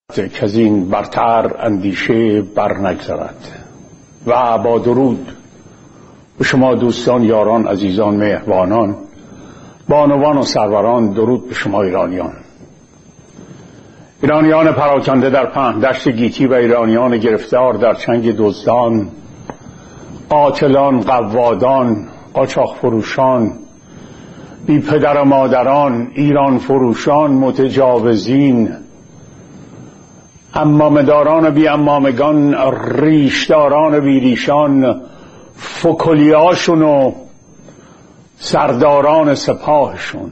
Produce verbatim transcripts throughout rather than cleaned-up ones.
که از این برتر اندیشه بر نگذرد. و با درود به شما دوستان، یاران، عزیزان، مهربانان، بانوان و سروران، درود به شما ایرانیان. ایرانیان پراکنده در پهن دشت گیتی و ایرانیان گرفتار در چنگ دزدان، قاتلان، قوادان، قاچاق فروشان، بی پدر و مادران، ایران فروشان، متجاوزین، امامداران و بی امامگان، ریشداران و بی ریشان، فکلیاشون و سرداران سپاهشون،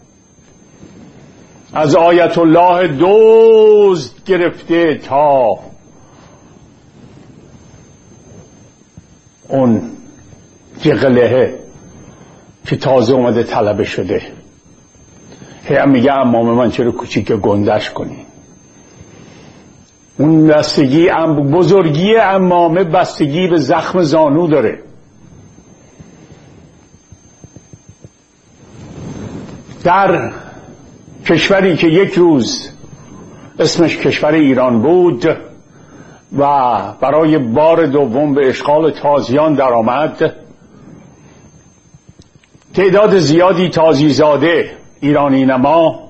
از آیت الله دزد گرفته تا اون جغلهه که تازه اومده طلبه شده، هم میگه امام من چرا کوچیک گندش کنی. اون بستگی بزرگی امامه بستگی به زخم زانو داره. در کشوری که یک روز اسمش کشور ایران بود و برای بار دوم به اشغال تازیان درآمد، تعداد زیادی تازیزاده ایرانی نما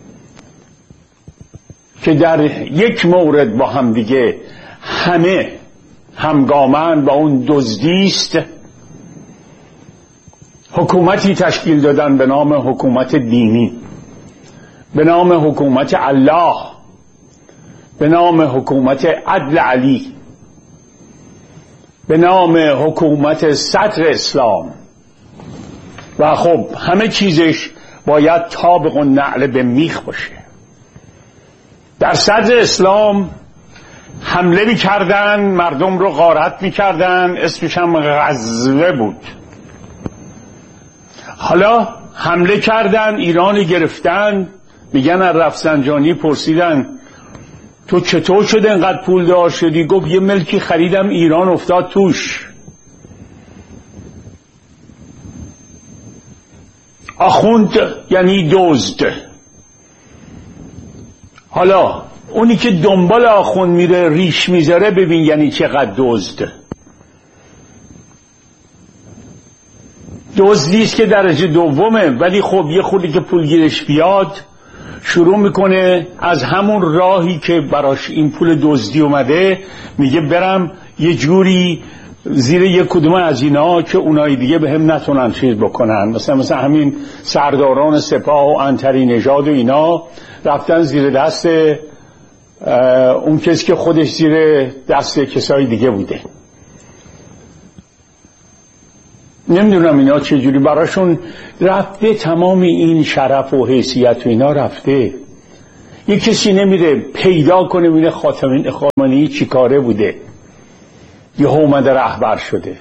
که در یک مورد با هم دیگه همه همگامن و اون دزدی است، حکومتی تشکیل دادن به نام حکومت دینی، به نام حکومت الله، به نام حکومت عدل علی، به نام حکومت صدر اسلام. و خب همه چیزش باید طابق و نعل به میخ باشه. در صدر اسلام حمله می کردن، مردم رو غارت می کردن، اسمش هم غزوه بود. حالا حمله کردن، ایرانی گرفتن، میگن از رفسنجانی پرسیدن تو چطور شده انقدر پول دار شدی؟ گفت یه ملکی خریدم ایران افتاد توش. آخوند یعنی دزد. حالا اونی که دنبال آخوند میره ریش میذاره، ببین یعنی چقدر دزد. دزدیست که درجه دومه، ولی خب یه خودی که پولگیرش بیاد شروع میکنه از همون راهی که براش این پول دزدی اومده، میگه برم یه جوری زیر یک کدوم از اینا که اونای دیگه به هم نتونن چیز بکنن. مثلا مثلا همین سرداران سپاه و عنتری نژاد و اینا رفتن زیر دست اون کسی که خودش زیر دست کسای دیگه بوده. نمیدونم اینا چجوری براشون رفته، تمام این شرف و حیثیت و اینا رفته. یه کسی نمیره پیدا کنه ببینه خامنه‌ای چی کاره بوده، یه اومده رهبر شده.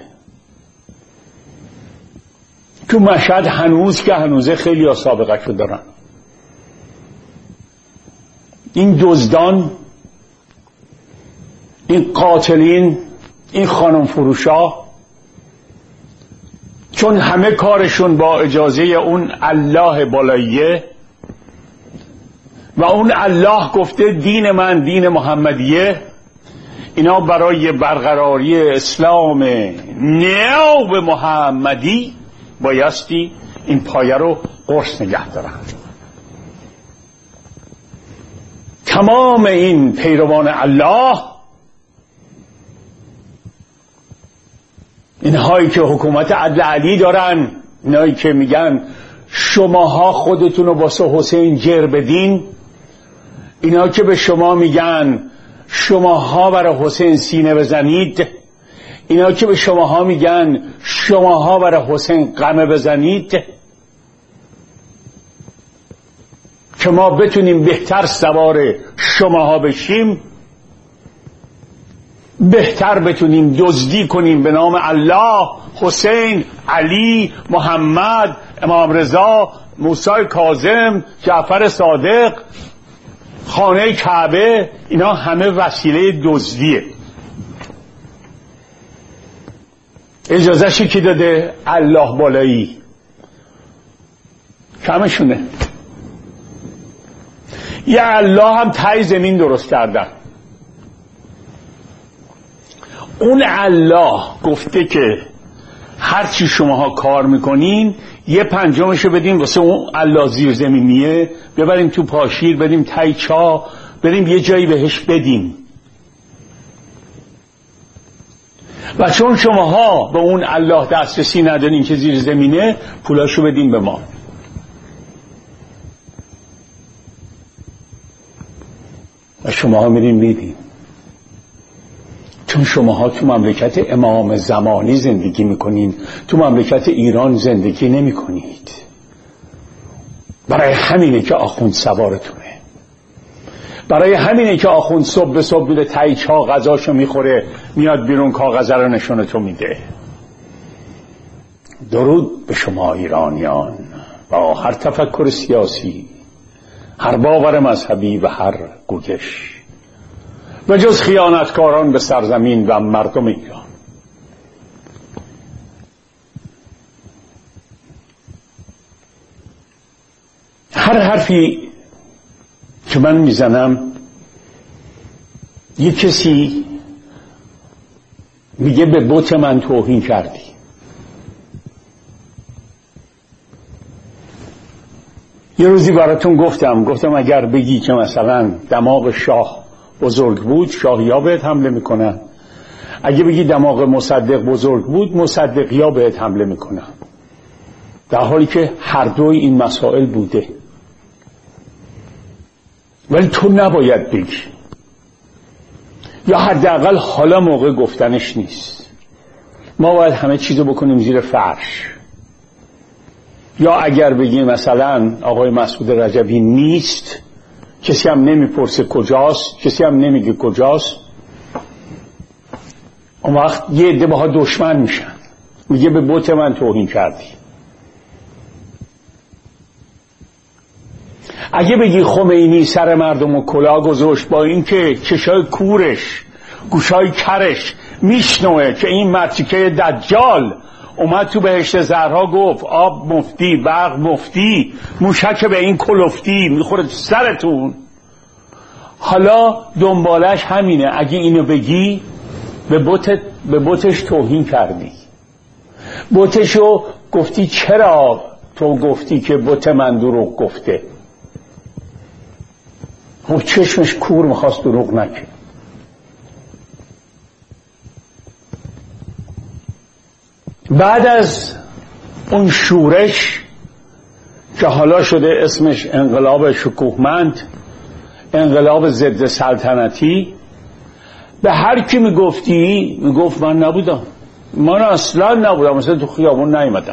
تو مشهد هنوز که هنوزه خیلی ها سابقه شو دارن. این دزدان، این قاتلین، این خانم فروشا، چون همه کارشون با اجازه اون الله بالاییه و اون الله گفته دین من دین محمدیه، اینا برای برقراری اسلام نو محمدی بایستی این پایه رو قرص نگه دارن. تمام این پیروان الله، اینهایی که حکومت عدل علی دارن، اینهایی که میگن شماها خودتون رو واسه حسین جر بدین، اینا که به شما میگن شماها برای حسین سینه بزنید، اینا که به شماها میگن شماها برای حسین قمه بزنید، که ما بتونیم بهتر سوار شماها بشیم، بهتر بتونیم دزدی کنیم به نام الله، حسین، علی، محمد، امام رضا، موسی کاظم، جعفر صادق، خانه کعبه، اینا همه وسیله دزدیه. اجازهشی که داده الله بالایی، کمشونه. یه الله هم ته زمین درست کردن. اون الله گفته که هرچی شماها کار میکنین یه پنجمشو بدیم واسه اون الله زیر زمینیه، ببریم تو پاشیر، بدیم ته چا، بریم یه جایی بهش بدیم. و چون شماها به اون الله دسترسی ندارین که زیر زمینه، پولاشو بدین به ما. و شماها میرین میدین. چون شماها تو مملکت امام زمانی زندگی میکنین، تو مملکت ایران زندگی نمیکنید. برای همینه که آخوند سوارتونه. برای همینه که آخوند صبح به صبح میره تایی چا غذاشو میخوره، میاد بیرون کاغذ رو نشونتو میده. درود به شما ایرانیان، با هر تفکر سیاسی، هر باور مذهبی و هر گوگش، و جز خیانتکاران به سرزمین و مردم ایران. هر حرفی که من میزنم یه کسی میگه به بت من توهین کردی. یه روزی براتون گفتم گفتم اگر بگی که مثلا دماغ شاه بزرگ بود، شاهیا بهت حمله میکنن. اگه بگی دماغ مصدق بزرگ بود، مصدقیا بهت حمله میکنن. در حالی که هر دوی این مسائل بوده. ولی تو نباید بگی، یا حداقل حالا موقع گفتنش نیست. ما باید همه چیزو بکنیم زیر فرش. یا اگر بگی مثلا آقای مسعود رجبی نیست، کسی هم نمیپرسه کجاست، کسی هم نمیگه کجاست، اون وقت یه عده باها دشمن میشن، میگه به بت من توهین کردی. اگه بگی خمینی سر مردم و کلاه گذاشت، با اینکه چشای کورش گوشای کرش میشنوه که این مرتیکه دجال اومد تو بهشت زهرا گفت آب مفتی، برق مفتی، موشک به این کلفتی میخوره سرتون، حالا دنبالش همینه. اگه اینو بگی به بتت به بتش توهین کردی. بتشو گفتی چرا تو گفتی که بت من دروغ گفته؟ خب چشمش کور میخواست دروغ نکنه. بعد از اون شورش که حالا شده اسمش انقلاب شکوهمند، انقلاب ضد سلطنتی، به هر کی میگفتی میگفت من نبودم، من اصلا نبودم، مثلا تو خیابون نیومدم.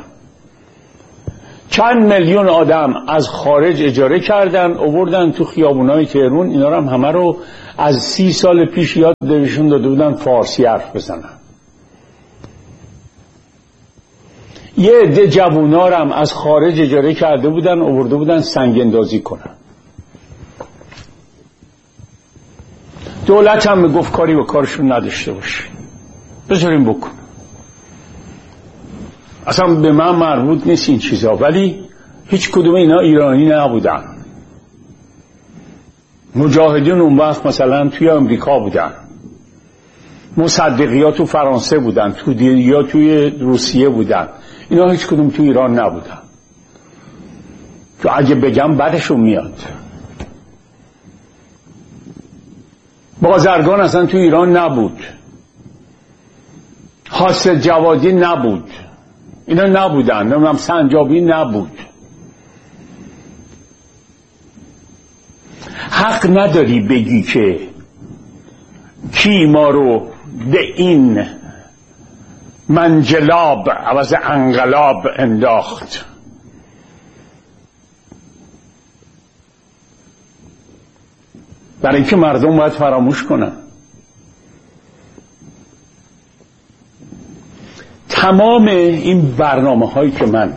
چند میلیون آدم از خارج اجاره کردن آوردن تو خیابونای تهران، اینا رو هم همه رو از سی سال پیش یاد بهشون داده بودن فارسی حرف بزنن. یه عده جوونارم از خارج اجاره کرده بودن آورده بودن سنگ اندازی کنن. دولت هم میگفت کاری به کارشون نداشته باشه، بذاریم بکن، اصلا به من مربوط نیست این چیزا. ولی هیچ کدوم اینا ایرانی نبودن. مجاهدین اون وقت مثلا توی امریکا بودن، مصدقی ها تو فرانسه بودن، تو یا توی روسیه بودن، اینا هیچ کدوم تو ایران نبودن. تو اگه بگم بعدشون میاد. بازرگان اصلا تو ایران نبود، حاسد جوادی نبود، اینا نبودن، نمیدونم سنجابی نبود. حق نداری بگی که کی ما رو به این منجلاب عوض انقلاب انداخت. برای اینکه مردم باید فراموش کنن. تمام این برنامه هایی که من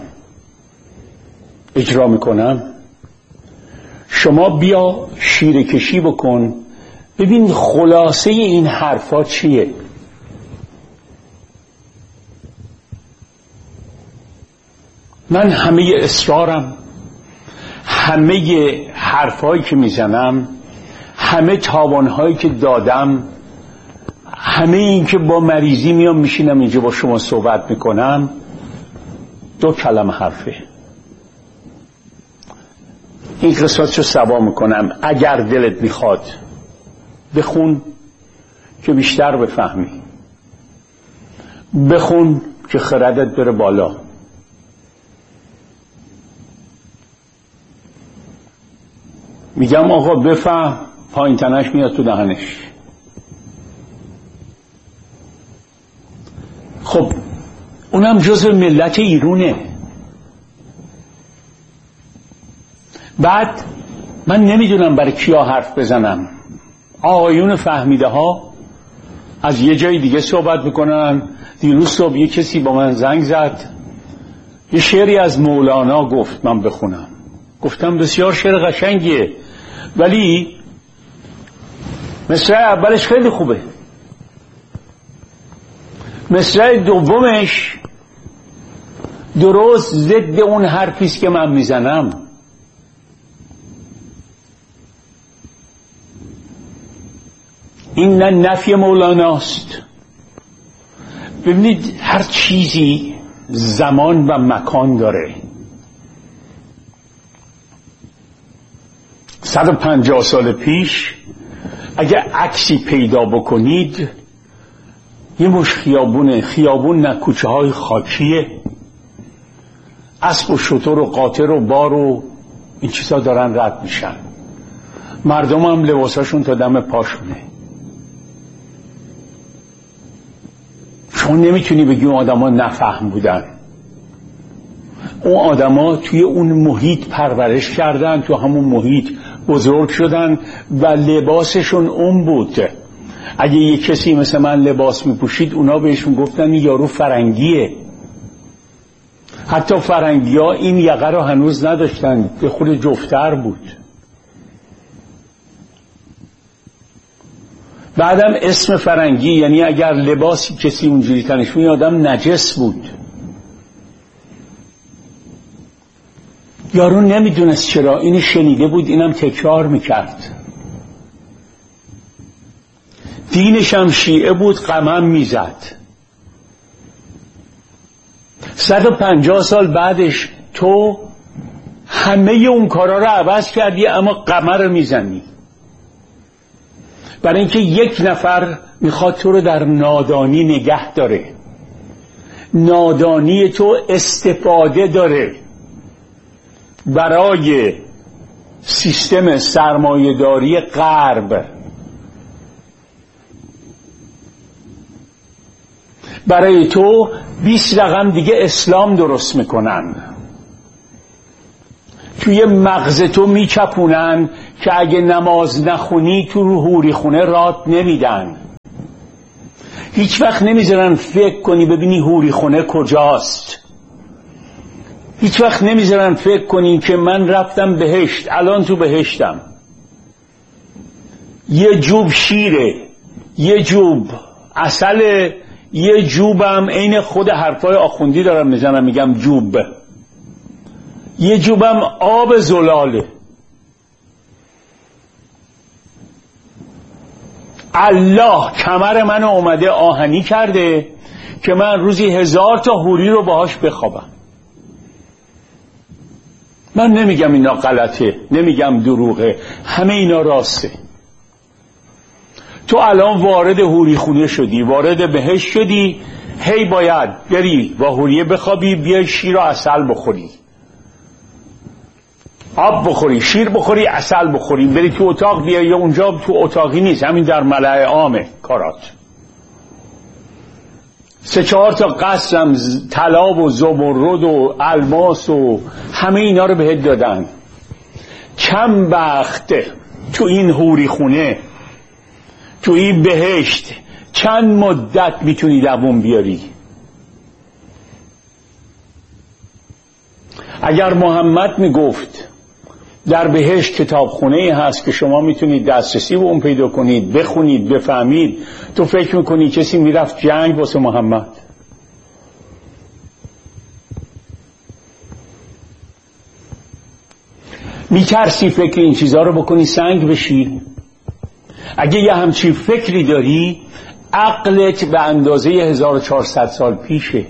اجرا میکنم، شما بیا شیره کشی بکن ببین خلاصه این حرفا چیه. من همه اصرارم، همه حرفایی که میزنم، همه تاوانهایی که دادم، همه این که با مریضی میام میشینم اینجا با شما صحبت میکنم، دو کلمه حرفه. این قصات رو سوا میکنم. اگر دلت میخواد بخون که بیشتر بفهمی، بخون که خردت بره بالا. میگم آقا بفهم، پایین تنش میاد تو دهنش. خب اونم جزء ملت ایرونه. بعد من نمیدونم برای کیا حرف بزنم. آقایون فهمیده ها از یه جای دیگه صحبت میکنن. دیروز صبح یه کسی با من زنگ زد، یه شعری از مولانا گفت من بخونم. گفتم بسیار شعر قشنگیه، ولی مصرع اولش خیلی خوبه، مصرع دومش درست ضد اون حرفیست که من میزنم. این نه نفی مولاناست. ببینید هر چیزی زمان و مکان داره. صد و پنجاه سال پیش اگه عکسی پیدا بکنید، یه مش خیابونه، خیابون نه کوچه های خاکیه، اسب و شتر و قاطر و بار و این چیزا دارن رد میشن، مردم هم لباساشون تا دم پاشونه. چون نمیتونی بگی اون آدم ها نفهم بودن. اون آدم ها توی اون محیط پرورش کردن، تو همون محیط بزرگ شدن و لباسشون اون بود. اگه یه کسی مثل من لباس میپوشید، اونا بهشون گفتن یارو فرنگیه. حتی فرنگی ها این یقه رو هنوز نداشتن، به خود جفتر بود. بعدم اسم فرنگی یعنی اگر لباسی کسی اونجوری تنش می آدم نجس بود. یارو نمیدونست چرا، اینی شنیده بود، اینم تکرار میکرد. دینش هم شیعه بود، قمم میزد. صد و پنجاه سال بعدش تو همه اون کارا رو عوض کردی، اما قمه رو میزنی. برای اینکه یک نفر میخواد تو رو در نادانی نگه داره. نادانی تو استفاده داره برای سیستم سرمایه‌داری غرب، برای تو بیست رقم دیگه اسلام درست میکنن، توی مغز تو میچپونن که اگه نماز نخونی تو رو حوری خونه رات نمیدن. هیچ وقت نمیذارن فکر کنی ببینی حوری خونه کجاست. هیچ وقت نمیذارن فکر کنی که من رفتم بهشت، الان تو بهشتم. یه جوب شیره، یه جوب عسل، یه جوبم عین خود حرفای آخوندی دارم میزنم میگم جوب، یه جوبم آب زلاله. الله کمر منو اومده آهنی کرده که من روزی هزار تا حوری رو باهاش بخوابم. من نمیگم اینا غلطه، نمیگم دروغه، همه اینا راسته. تو الان وارد حوری خونه شدی، وارد بهشت شدی، هی باید بری با حوریه بخوابی، بیای شیر و عسل بخوری، آب بخوری، شیر بخوری، عسل بخوری، بری تو اتاق بیای. یا اونجا تو اتاقی نیست، همین در ملأ عامه کارات. سه چهار تا قصرم طلا و زمرد و الماس و همه اینا رو بهت دادن. چند بخت تو این حوری خونه، تو این بهشت، چند مدت میتونی دوام بیاری؟ اگر محمد میگفت در بهشت کتابخونه هست که شما میتونید دسترسی به اون پیدا کنید، بخونید، بفهمید، تو فکر میکنی کسی میرفت جنگ واسه محمد؟ میترسی فکر این چیزها رو بکنی سنگ بشی؟ اگه یه همچین فکری داری، عقلت به اندازه هزار و چهارصد سال پیشه،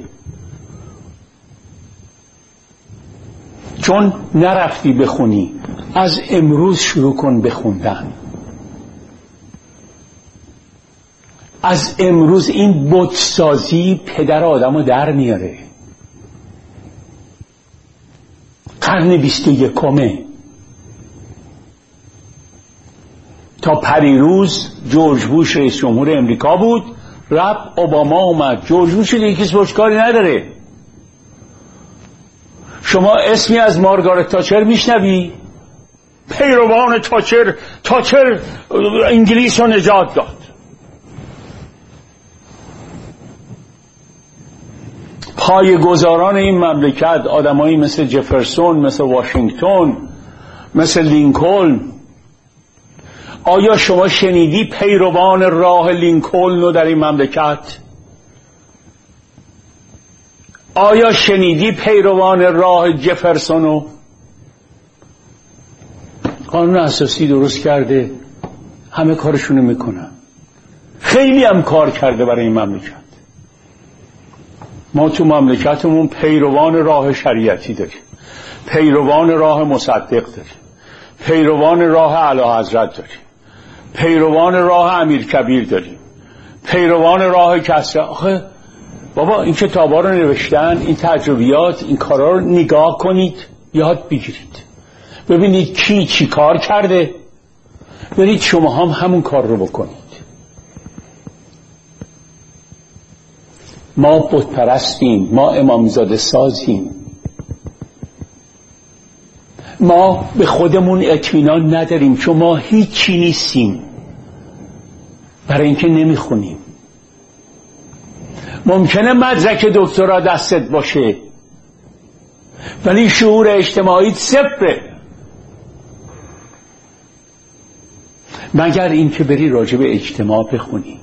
چون نرفتی بخونی. از امروز شروع کن بخوندن. از امروز این بتسازی پدر آدمو در میاره. قرن بیست و یکمه. تا پریروز جورج بوش رئیس جمهور امریکا بود، رفت اوباما اومد. جورج بوش دیگه کسی باش کاری نداره. شما اسمی از مارگارت تاچر میشنوی؟ پیروان تاچر، تاچر انگلیس رو نجات داد. پایه‌گذاران این مملکت آدمایی مثل جفرسون، مثل واشنگتن، مثل لینکلن. آیا شما شنیدی پیروان راه لینکلن رو در این مملکت؟ آیا شنیدی پیروان راه جفرسون رو؟ قانون اساسی درست کرده، همه کارشونو میکنن، خیلی هم کار کرده برای این مملکت. ما تو مملکتمون پیروان راه شریعتی داریم، پیروان راه مصدق داریم، پیروان راه اعلیحضرت داریم، پیروان راه امیرکبیر داریم، پیروان راه کسری. آخه بابا این کتابا رو نوشتن، این تجربیات، این کارا رو نگاه کنید، یاد بگیرید، ببینید کی چی کار کرده، برید شما هم همون کار رو بکنید. ما بت پرستیم، ما امامزاده سازیم، ما به خودمون اطمینان نداریم چون ما هیچی نیستیم، برای اینکه نمیخونیم. ممکنه مدرک دکترا دستت باشه ولی شعور اجتماعی صفره، مگر اینکه بری راجع به اجتماع بخونی.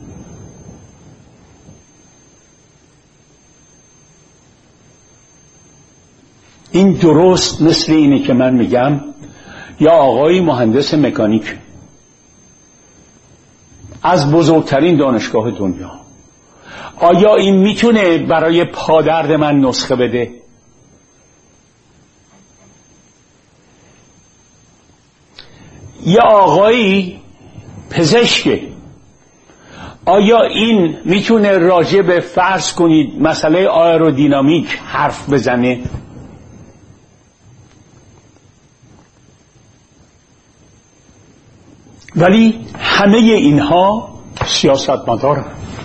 این درست مثل اینه که من میگم یا آقای مهندس مکانیک از بزرگترین دانشگاه دنیا، آیا این میتونه برای پادرد من نسخه بده؟ یا آقایی پزشکه، آیا این میتونه راجع به فرض کنید مسئله آیرودینامیک حرف بزنه؟ ولی همه اینها سیاستمدارن،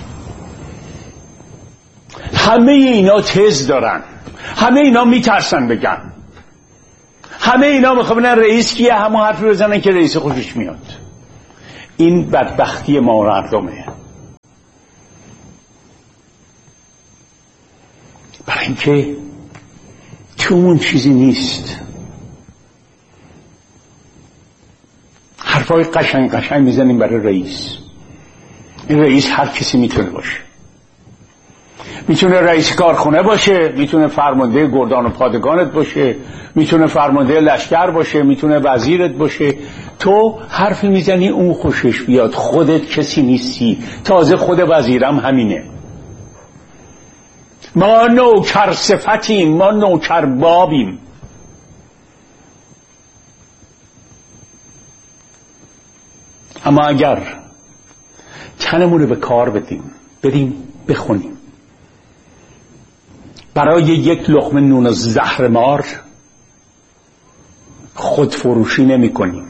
همه اینا تز دارن، همه اینا میترسن بگن، همه اینا میخوان رئیس کیه، همون حرفی بزنن که رئیس خوشش میاد. این بدبختی ما مردمه. برای اینکه تومون چیزی نیست. حرفای قشنگ قشنگ میزنیم برای رئیس. این رئیس هر کسی میتونه باشه، میتونه رئیس کارخونه باشه، میتونه فرمانده گردان و پادگانت باشه، میتونه فرمانده لشکر باشه، میتونه وزیرت باشه. تو حرفی میزنی اون خوشش بیاد، خودت کسی نیستی. تازه خود وزیرم همینه. ما نوکر صفتیم، ما نوکر بابیم. اما اگر تنمون رو به کار بدیم، بریم بخونیم، برای یک لقمه نون و زهر مار خودفروشی نمی کنیم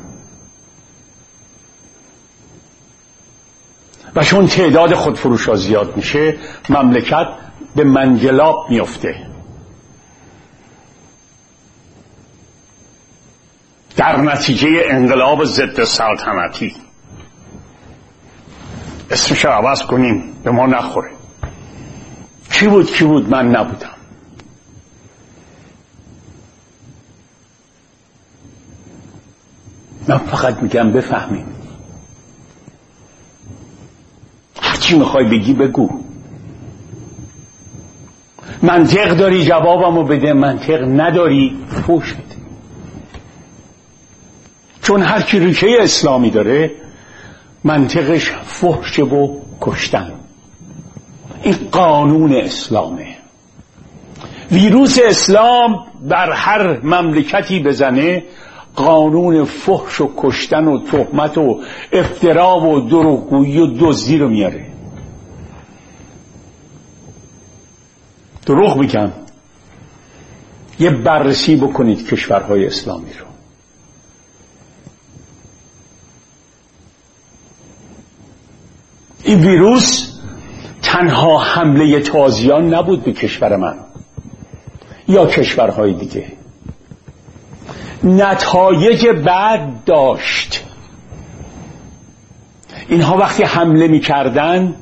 و چون تعداد خودفروشا زیاد میشه مملکت به منجلاب میفته. در نتیجه انقلاب ضد سلطنتی اسمش رو عوض کنیم، به ما نخوره. کی بود کی بود من نبودم. من فقط میگم بفهمیم. هرچی میخوای بگی بگو، منطق داری جوابمو بده، منطق نداری فوش بده. چون هر کی ریشه اسلامی داره منطقش فحش و کشتن. این قانون اسلامه. ویروس اسلام در هر مملکتی بزنه قانون فحش و کشتن و تهمت و افترا و دروغگویی و دزدی رو میاره. دروغ میگم، یه بررسی بکنید کشورهای اسلامی رو. این ویروس تنها حمله تازیان نبود به کشور من یا کشورهای دیگه، نتایج بد داشت. اینها وقتی حمله می‌کردن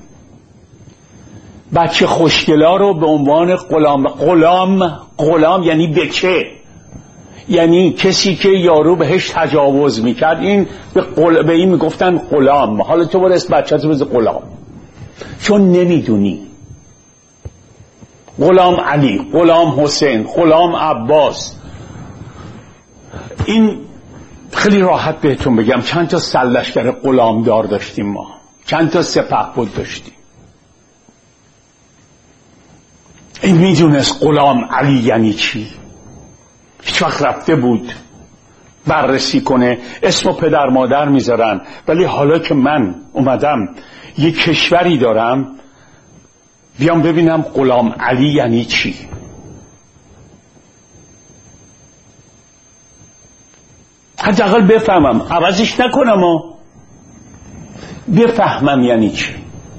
بچه خوشگلا رو به عنوان غلام غلام غلام یعنی بچه، یعنی کسی که یارو بهش تجاوز میکرد، این به, قل... به این میگفتن غلام. حالا تو برست بچه تو بزن غلام، چون نمیدونی. غلام علی، غلام حسین، غلام عباس. این خیلی راحت بهتون بگم چند تا سرلشکر غلامدار داشتیم ما، چند تا سپهبد داشتیم. این میدونست غلام علی یعنی چی؟ هیچ وقت رفته بود بررسی کنه. اسم و پدر مادر میذارن، ولی حالا که من اومدم یه کشوری دارم بیام ببینم غلام علی یعنی چی. حداقل بفهمم، عوضش نکنم و بفهمم یعنی چی.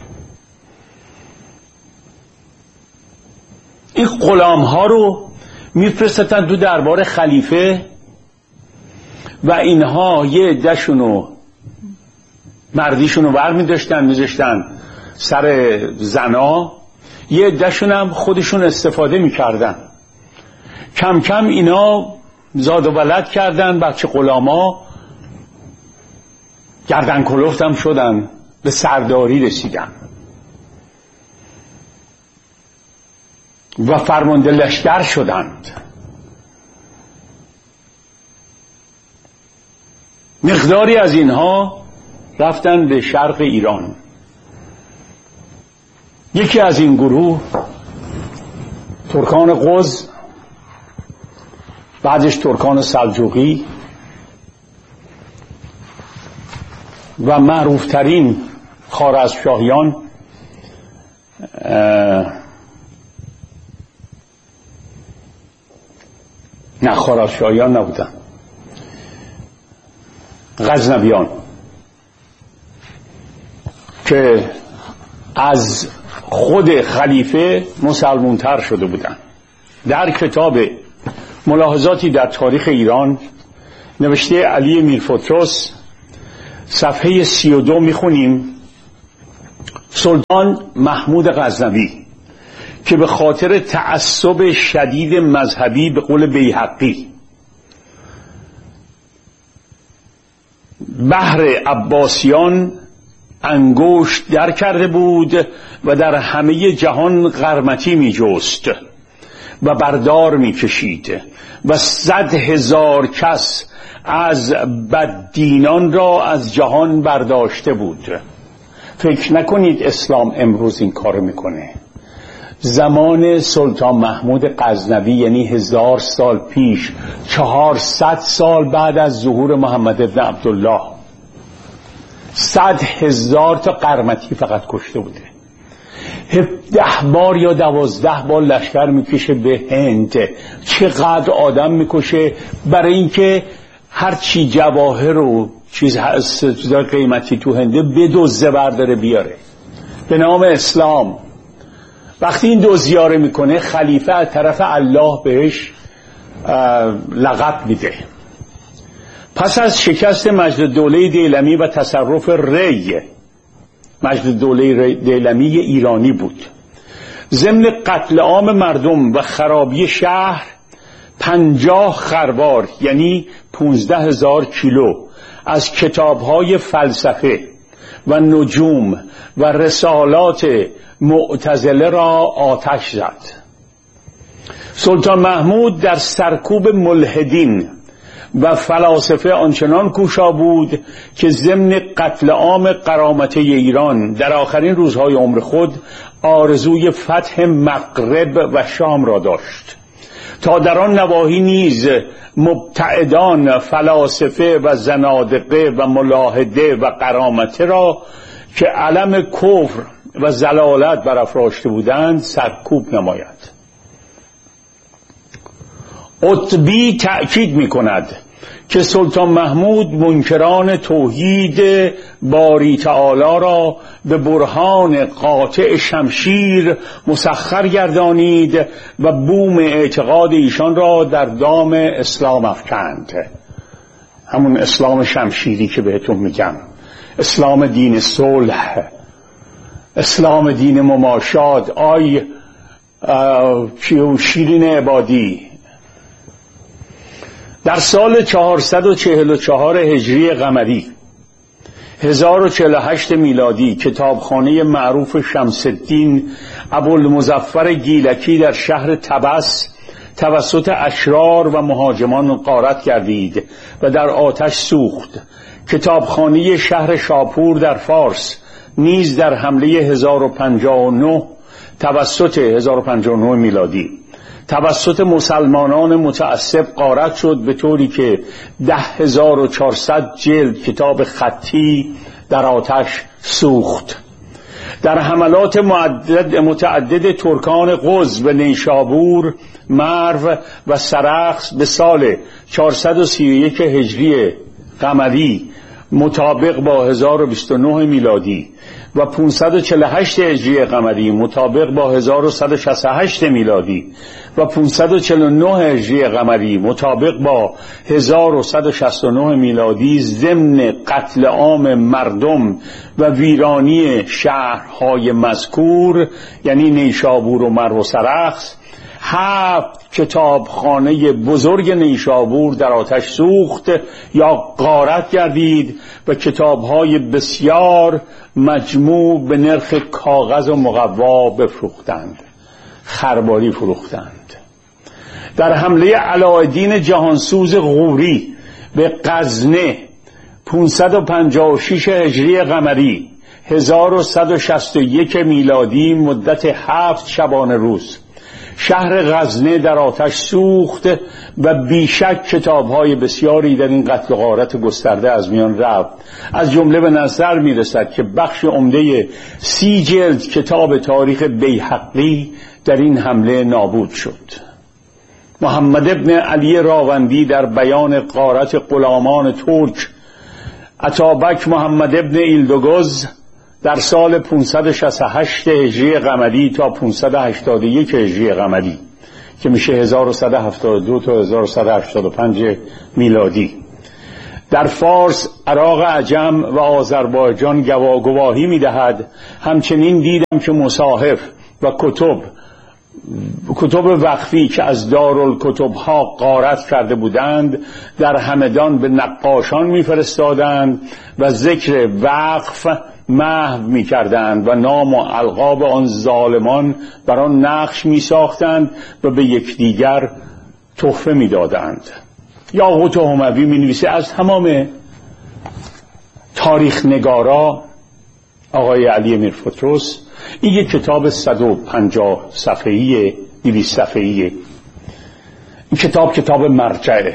این غلام ها رو میفرستن تو دربار خلیفه و اینها یه عده‌شونو مردیشونو ور می‌داشتن میذاشتن سر زنا، یه عده‌شون هم خودشون استفاده میکردن. کم کم اینا زاد و ولد کردن، بچه غلاما گردن کلفت هم شدن، به سرداری رسیدن و فرمانده لشکر شدند. مقداری از اینها رفتن به شرق ایران. یکی از این گروه ترکان قز، بعدش ترکان سلجوقی و معروفترین خوارزمشاهیان نه خوارزمشاهیان نبودن، غزنویان که از خود خلیفه مسلمونتر شده بودن. در کتاب ملاحظاتی در تاریخ ایران نوشته علی میرفترس صفحه سی و دو میخونیم: سلطان محمود غزنوی که به خاطر تعصب شدید مذهبی به قول بیهقی بحر عباسیان انگشت در کرده بود و در همه جهان غرمتی می جست و بردار می کشید و صد هزار کس از بددینان را از جهان برداشته بود. فکر نکنید اسلام امروز این کار میکنه. زمان سلطان محمود غزنوی یعنی هزار سال پیش، چهارصد سال بعد از ظهور محمد ابن عبدالله، صد هزار تا قرمطی فقط کشته بوده. ده بار یا دوازده بار لشکر میکشه به هند. چقدر آدم میکشه برای اینکه هر چی جواهر و چیز هست قیمتی تو هنده بدزده برداره بیاره به نام اسلام. وقتی این دزدیاره میکنه خلیفه از طرف الله بهش لقب میده. پس از شکست مجد الدوله دیلمی و تصرف ری، مجد الدوله دیلمی ایرانی بود، ضمن قتل عام مردم و خرابی شهر، پنجاه خروار یعنی پونزده هزار کیلو از کتابهای فلسفه و نجوم و رسالات معتزله را آتش زد. سلطان محمود در سرکوب ملحدین و فلاسفه آنچنان کوشا بود که ضمن قتل عام قرامطه ایران در آخرین روزهای عمر خود آرزوی فتح مغرب و شام را داشت، تا در آن نواحی نیز مبتعدان فلاسفه و زنادقه و ملاحده و قرامطه را که علم کفر و ضلالت برافراشته بودند سرکوب نماید. قطبی تأکید می کند که سلطان محمود منکران توحید باری تعالی را به برهان قاطع شمشیر مسخر گردانید و بوم اعتقاد ایشان را در دام اسلام افکند. همون اسلام شمشیری که بهتون میگم، اسلام دین صلح، اسلام دین مماشات. آی شیرین عبادی در سال چهارصد و چهل و چهار هجری قمری هزار و چهل و هشت میلادی کتابخانه معروف شمس الدین ابوالمظفر گیلکی در شهر طبس توسط اشرار و مهاجمان غارت گردید و در آتش سوخت. کتابخانه شهر شاپور در فارس نیز در حمله هزار و پنجاه و نه توسط هزار و پنجاه و نه میلادی توسط مسلمانان متعصب غارت شد، به طوری که ده هزار و چهارصد جلد کتاب خطی در آتش سوخت. در حملات متعدد, متعدد ترکان قز و نیشابور، مرو و سرخس به سال چهارصد و سی و یک هجری قمری مطابق با هزار و بیست و نه میلادی و پانصد و چهل و هشت هجری قمری مطابق با هزار و صد و شصت و هشت میلادی و پانصد و چهل و نه هجری قمری مطابق با هزار و صد و شصت و نه میلادی ضمن قتل عام مردم و ویرانی شهرهای مذکور یعنی نیشابور و مرو و سرخس، هفت کتابخانه بزرگ نیشابور در آتش سوخت یا غارت گردید و کتابهای بسیار مجموع به نرخ کاغذ و مقوا بفروختند، خرباری فروختند. در حمله علاءالدین جهانسوز غوری به غزنه پانصد و پنجاه و شش هجری قمری هزار و صد و شصت و یک میلادی مدت هفت شبانه روز شهر غزنه در آتش سوخت و بیشک کتاب‌های بسیاری در این قتل و غارت گسترده از میان رفت. از جمله به نظر می‌رسد که بخش عمده سی جلد کتاب تاریخ بیهقی در این حمله نابود شد. محمد ابن علی راوندی در بیان غارت غلامان ترک، اتابک محمد ابن ایلدوگز در سال پانصد و شصت و هشت هجری قمری تا پانصد و هشتاد و یک هجری قمری که میشه هزار و صد و هفتاد و دو تا هزار و صد و هشتاد و پنج میلادی در فارس، عراق عجم و آذربایجان گواهی میدهد. همچنین دیدم که مصاحف و کتب کتب وقفی که از دارالکتب ها غارت کرده بودند در همدان به نقاشان میفرستادند و ذکر وقف محو می کردند و نام و القاب آن ظالمان بر آن نقش می ساختند و به یکدیگر تحفه می دادند. یاقوت هموی می نویسه از تمام تاریخ نگارا آقای علی میرفتروس این یک کتاب صد و پنجاه صفحه‌ای دویست صفحه‌ای. این کتاب کتاب مرجعه.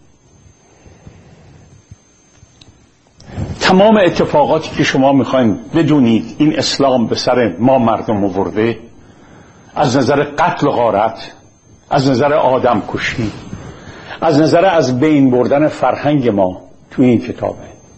تمام اتفاقاتی که شما میخواین بدونید این اسلام به سر ما مردم آورده، از نظر قتل و غارت، از نظر آدم کشی، از نظر از بین بردن فرهنگ ما تو این کتابه.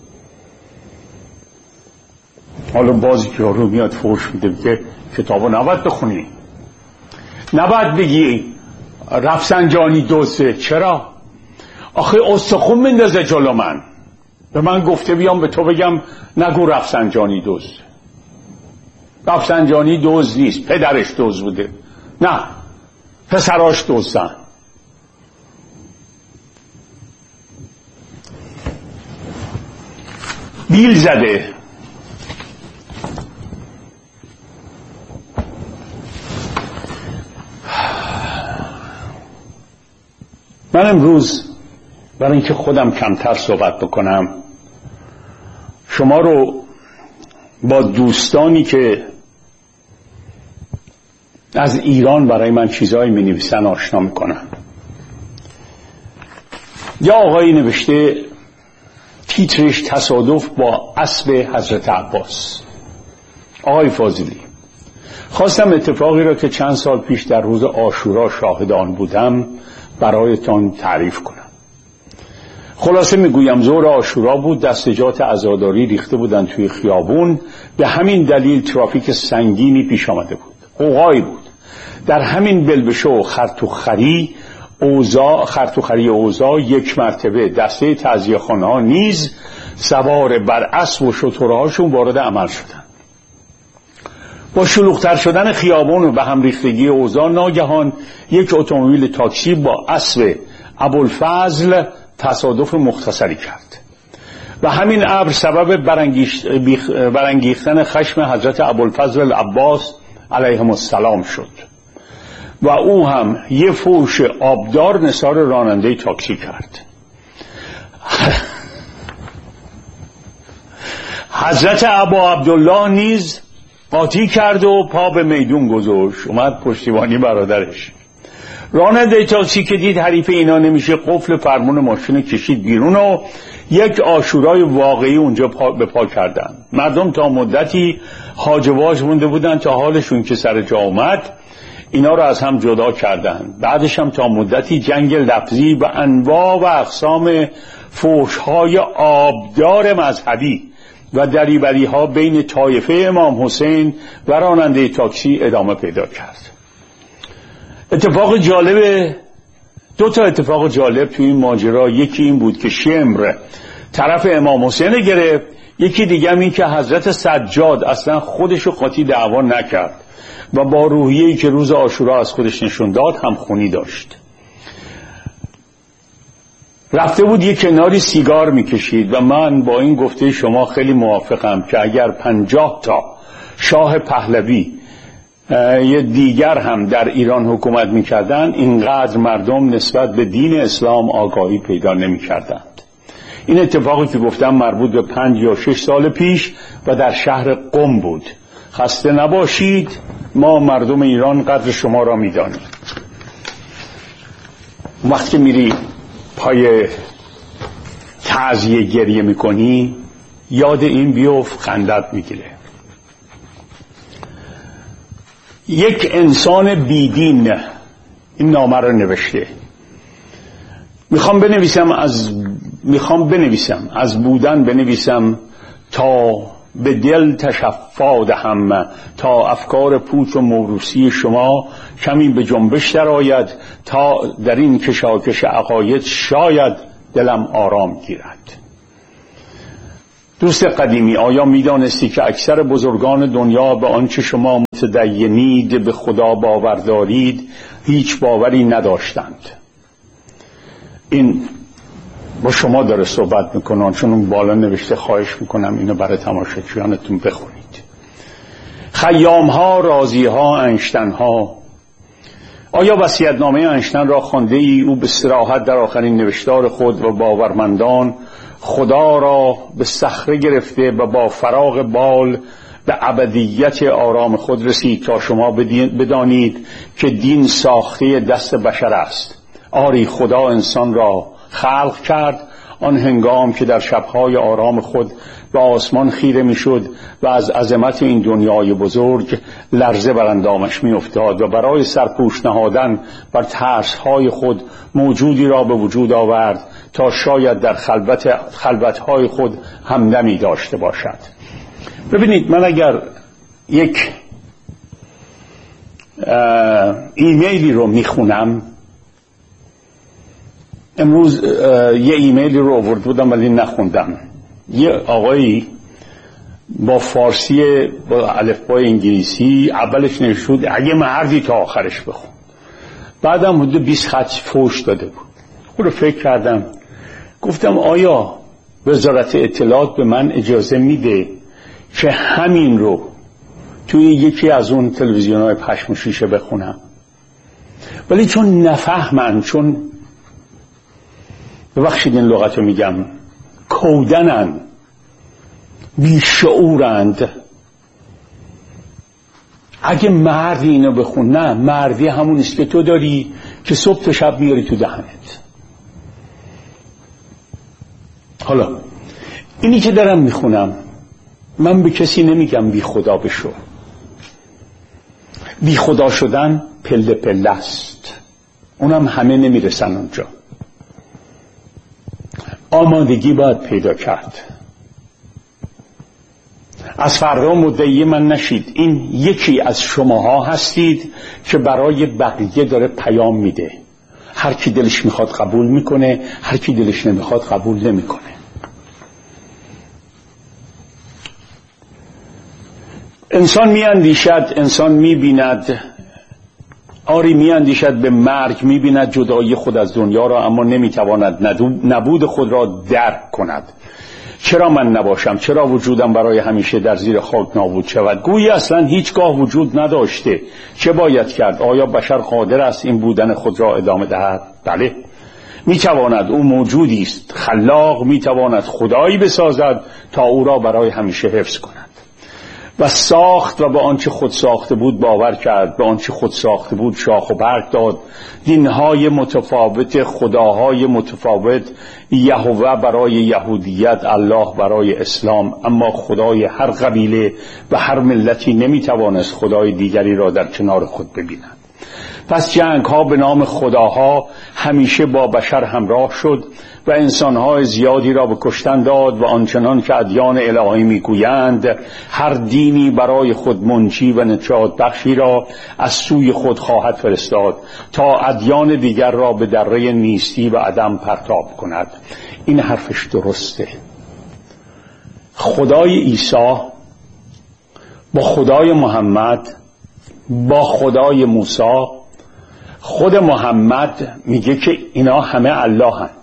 حالا بازی که رو میاد فوش میده که کتابو نباید بخونی، نباید بگی رفسنجانی دزده. چرا؟ آخه استخون مندازه جلو من، به من گفته بیام به تو بگم نگو رفسنجانی دزد. رفسنجانی دزد نیست، پدرش دزد بوده، نه پسراش دزدن. بیل زده. من امروز برای اینکه خودم کمتر صحبت بکنم شما رو با دوستانی که از ایران برای من چیزایی می نویسن آشنا میکنم. یا آقایی نوشته تیترش تصادف با اسب حضرت عباس. آقای فاضلی، خواستم اتفاقی را که چند سال پیش در روز عاشورا شاهد آن بودم برایتان تعریف کنم. خلاصه میگویم ظهر عاشورا بود، دستجات عزاداری ریخته بودن توی خیابون، به همین دلیل ترافیک سنگینی پیش آمده بود، غوغایی بود. در همین بلبشو و خرطوخری اوضاع خرطوخری اوضاع یک مرتبه دسته تعزیه‌خوانه ها نیز سوار بر اسب و شترهاشون وارد عمل شدند. با شلوغ‌تر شدن خیابان و به هم ریختگی اوضاع ناگهان یک اتومبیل تاکسی با اسب ابوالفضل تصادف مختصری کرد و همین امر سبب برانگیختن خشم حضرت ابوالفضل العباس علیهم السلام شد و او هم یه فوش آبدار نثار راننده تاکسی کرد. حضرت ابا عبدالله نیز قاطی کرد و پا به میدون گذاشت، اومد پشتیبانی برادرش. راننده تاکسی که دید حریف اینا نمیشه قفل فرمون ماشین کشید بیرون و یک عاشورای واقعی اونجا پا به پا کردن. مردم تا مدتی هاج و واج مونده بودن تا حالشون که سر جا اومد اینا رو از هم جدا کردن. بعدش هم تا مدتی جنگ لفظی و انواع و اقسام فحش‌های آبدار مذهبی و دریوری ها بین طایفه امام حسین و راننده تاکسی ادامه پیدا کرد. اتفاق جالب دو تا اتفاق جالب توی این ماجرا، یکی این بود که شمر طرف امام حسین گرفت، یکی دیگه این که حضرت سجاد اصلا خودشو قاطی دعوا نکرد و با روحیه‌ای که روز عاشورا از خودش نشون داد هم خونی داشت. رفته بود یک کناری سیگار میکشید و من با این گفته شما خیلی موافقم که اگر پنجاه تا شاه پهلوی یه دیگر هم در ایران حکومت میکردن اینقدر مردم نسبت به دین اسلام آگاهی پیدا نمیکردند. این اتفاقی که گفتم مربوط به پنج یا شش سال پیش و در شهر قم بود. خسته نباشید، ما مردم ایران قدر شما را میدانیم. وقتی میری پای تعزیه گریه میکنی یاد این بیفت، خندت میگیره. یک انسان بیدین این نامه رو نوشته. میخوام بنویسم از میخوام بنویسم از بودن بنویسم تا به دل تشفا دهم، تا افکار پوچ و موروثی شما کمی به جنبش درآید، تا در این کشاکش عقاید شاید دلم آرام گیرد. دوست قدیمی، آیا میدانستی که اکثر بزرگان دنیا به آنچه شما متدینید به خدا باور دارید هیچ باوری نداشتند؟ این با شما داره صحبت میکنن، چون اون بالا نوشته. خواهش میکنم اینو برای تماشاچیانتون بخونید. خیام ها، رازی ها، انشتن ها. آیا وصیت‌نامه انشتن را خوانده ای؟ او به صراحت در آخرین نوشتار خود و باورمندان خدا را به صخره گرفته و با فراغ بال به ابدیت آرام خود رسید تا شما بدانید که دین ساخته دست بشر است. آری خدا انسان را خلق کرد آن هنگام که در شبهای آرام خود به آسمان خیره میشد و از عظمت این دنیای بزرگ لرزه بر اندامش می افتاد و برای سرپوش نهادن بر ترسهای خود موجودی را به وجود آورد تا شاید در خلوت خلوتهای خود همدمی داشته باشد. ببینید، من اگر یک ایمیلی رو میخونم، امروز یه ایمیلی رو آورد بودم ولی نخوندم. یه آقایی با فارسی با الفبای انگلیسی اولش نوشته اگه مردی تا آخرش بخون، بعدم حدود بیست خط فوش داده بود. خود رو فکر کردم، گفتم آیا وزارت اطلاعات به من اجازه میده که همین رو توی یکی از اون تلویزیون‌های پشم و شیشه بخونم؟ ولی چون نفهمن، چون ببخشید این لغت رو میگم، کودنن، بیشعورند. اگه مردی اینو بخون، نه، مردی همون است که تو داری که صبح تا شب میاری تو دهنت. حالا اینی که دارم میخونم، من به کسی نمیگم بی خدا بشو. بی خدا شدن پله پله است، اونم همه نمیرسن اونجا. آمادگی باید پیدا کرد. از فردا مدعی من نشید. این یکی از شماها هستید که برای بقیه داره پیام میده. هر کی دلش میخواد قبول میکنه، هر کی دلش نمیخواد قبول نمیکنه. انسان میاندیشد، انسان میبیند، آری میاندیشد به مرگ، میبیند جدایی خود از دنیا را، اما نمیتواند نبود خود را درک کند. چرا من نباشم؟ چرا وجودم برای همیشه در زیر خاک نابود شود؟ گویی اصلا هیچگاه وجود نداشته. چه باید کرد؟ آیا بشر قادر است این بودن خود را ادامه دهد؟ بله، میتواند. او موجودی است خلاق، میتواند خدایی بسازد تا او را برای همیشه حفظ کند. و ساخت و به آنچه خود ساخته بود باور کرد، به آنچه خود ساخته بود شاخ و برگ داد. دینهای متفاوت، خداهای متفاوت، یهوه برای یهودیت، الله برای اسلام، اما خدای هر قبیله و هر ملتی نمیتوانست خدای دیگری را در کنار خود ببیند. پس جنگ ها به نام خداها همیشه با بشر همراه شد و انسانهای زیادی را به کشتن داد و آنچنان که ادیان الهی میگویند هر دینی برای خود منجی و نجات بخشی را از سوی خود خواهد فرستاد تا ادیان دیگر را به دره نیستی و عدم پرتاب کند. این حرفش درسته. خدای عیسی با خدای محمد، با خدای موسی، خود محمد میگه که اینا همه الله هن.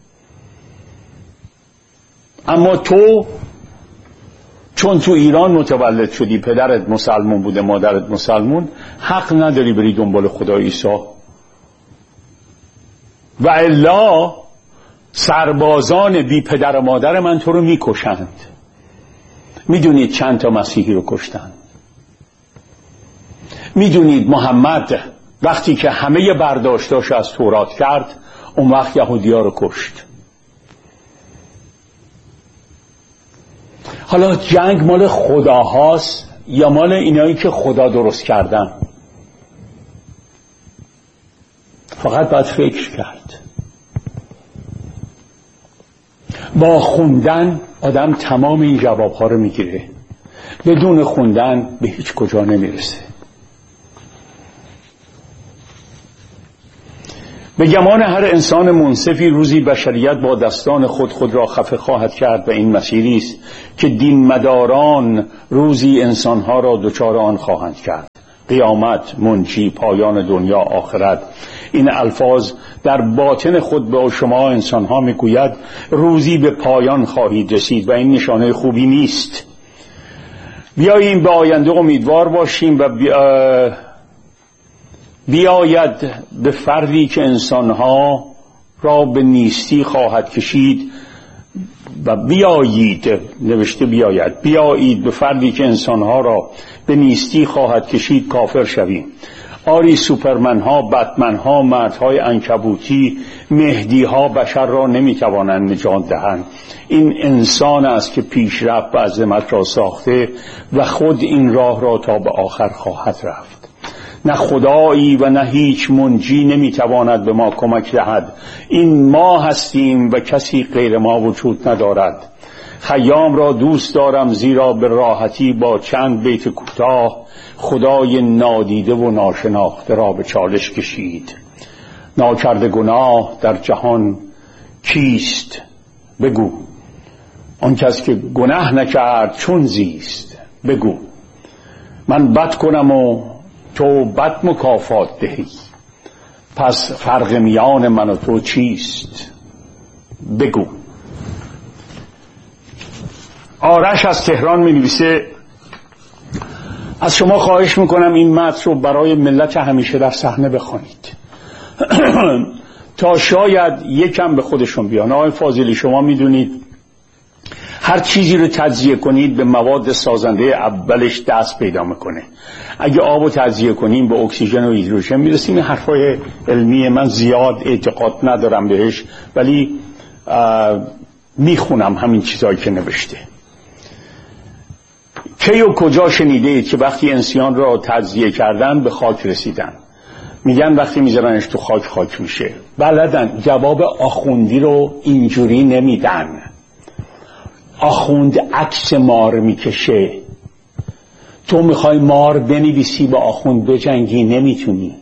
اما تو چون تو ایران متولد شدی، پدرت مسلمون بوده، مادرت مسلمون، حق نداری بری دنبال خدای عیسی. و الا سربازان بی پدر و مادر من تو رو میکشند. میدونید چند تا مسیحی رو کشتند؟ میدونید محمد وقتی که همه برداشتاش از تورات کرد، اون وقت یهودی‌ها رو کشت. حالا جنگ مال خداهاست یا مال اینایی که خدا درست کردن؟ فقط باید فکر کرد. با خوندن آدم تمام این جوابها رو میگیره. بدون خوندن به هیچ کجا نمیرسه. به گمان هر انسان منصفی روزی بشریت با دستان خود خود را خفه خواهد کرد و این مسیری است که دین مداران روزی انسانها را دچار آن خواهند کرد. قیامت، منجی، پایان دنیا، آخرت. این الفاظ در باطن خود به شما انسانها میگوید روزی به پایان خواهید رسید و این نشانه خوبی نیست. بیاییم به آینده امیدوار باشیم و بیا بیاید به فردی که انسانها را به نیستی خواهد کشید و بیایید، نوشته بیاید، بیایید به فردی که انسانها را به نیستی خواهد کشید کافر شویم. آری سوپرمن ها، بتمن ها، مردهای عنکبوتی، مهدی ها بشر را نمیتوانند نجات دهند. این انسان است که پیشرفت و عظمت را ساخته و خود این راه را تا به آخر خواهد رفت. نه خدایی و نه هیچ منجی نمیتواند به ما کمک دهد. این ما هستیم و کسی غیر ما وجود ندارد. خیام را دوست دارم زیرا به راحتی با چند بیت کوتاه خدای نادیده و ناشناخته را به چالش کشید. ناکرده گناه در جهان کیست؟ بگو. آن کس که گناه نکرد چون زیست؟ بگو. من بد کنم و تو بد مکافات دهی، پس فرق میان من و تو چیست؟ بگو. آرش از تهران می نویسه از شما خواهش میکنم این متن رو برای ملت همیشه در صحنه بخوانید. تا شاید یکم به خودشون بیان. آقای فاضلی شما میدونید هر چیزی رو تجزیه کنید به مواد سازنده اولش دست پیدا میکنه. اگه آب رو تجزیه کنیم به اکسیژن و هیدروژن میرسیم. این حرفای علمی من زیاد اعتقاد ندارم بهش، ولی میخونم همین چیزایی که نوشته. کی و کجا شنیده اید که وقتی انسان را تجزیه کردن به خاک رسیدن؟ میگن وقتی میذارنش تو خاک خاک میشه. بلدن. جواب آخوندی رو اینجوری نمیدن. آخوند عکس مار میکشه. تو میخوای مار بنویسی با آخوند بجنگی، نمیتونی.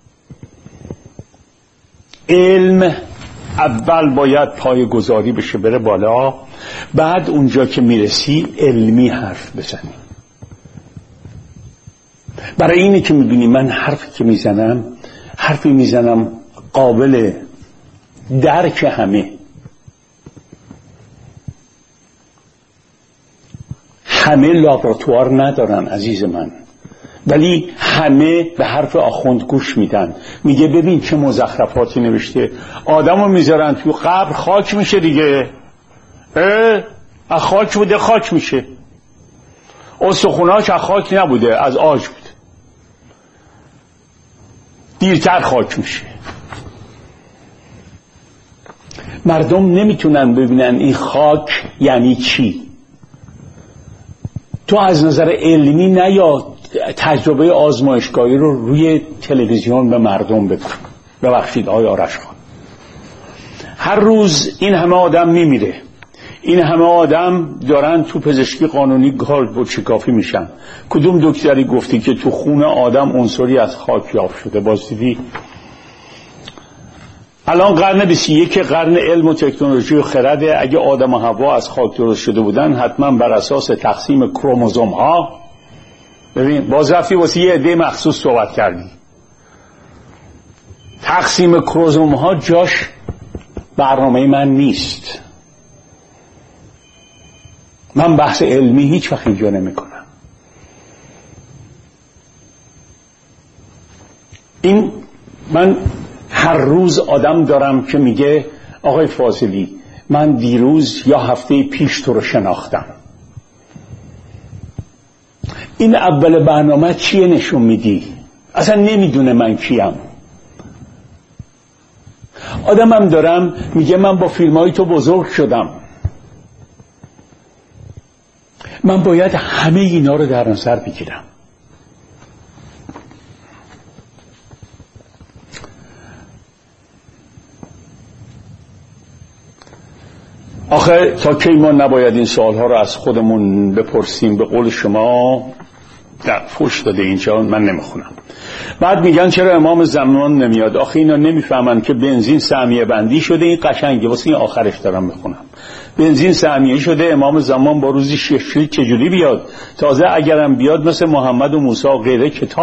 علم اول باید پای گذاری بشه بره بالا، بعد اونجا که میرسی علمی حرف بزنی. برای اینه که میبینی من حرفی که میزنم حرفی میزنم قابل درک همه. همه لابراتوار ندارن عزیز من، ولی همه به حرف آخوند گوش میدن. میگه ببین چه مزخرفاتی نوشته. آدمو میذارن تو قبر خاک میشه دیگه. اه از خاک بوده خاک میشه. استخوناش از خاک نبوده از آج بود. دیرتر خاک میشه. مردم نمیتونن ببینن این خاک یعنی چی. تو از نظر علمی نیا تجربه آزمایشگاهی رو روی تلویزیون به مردم بگو. ببخشید آقای آرش خان، هر روز این همه آدم میمیره، این همه آدم دارن تو پزشکی قانونی گال و چکافی میشن. کدوم دکتری گفتی که تو خون آدم عنصری از خاک یافت شده؟ باز دیدی؟ الان قرن بیست و یک قرن علم و تکنولوژی و خرده. اگه آدم و حوا از خاک درست شده بودن حتما بر اساس تقسیم کروموزوم ها. ببین باز رفتی واسه یه عده مخصوص صحبت کردی. تقسیم کروموزوم ها جاش برنامه من نیست. من بحث علمی هیچ وقت اینجا نمی کنم. این من هر روز آدم دارم که میگه آقای فاضلی من دیروز یا هفته پیش تو رو شناختم. این اول برنامه چیه نشون میدی؟ اصلا نمیدونه من کیم. آدمم دارم میگه من با فیلمای تو بزرگ شدم. من باید همه اینا رو در نظر بگیرم. آخه تا کی ما نباید این سوالها رو از خودمون بپرسیم؟ به قول شما در فوش داده اینجا من نمیخونم. بعد میگن چرا امام زمان نمیاد؟ آخه اینا نمیفهمن که بنزین سهمیه بندی شده. این قشنگه واسه این آخرش دارم بخونم. بنزین سهمیه شده، امام زمان با روزی شش لیتر چجوری بیاد؟ تازه اگرم بیاد مثل محمد و موسی و غیره کتاب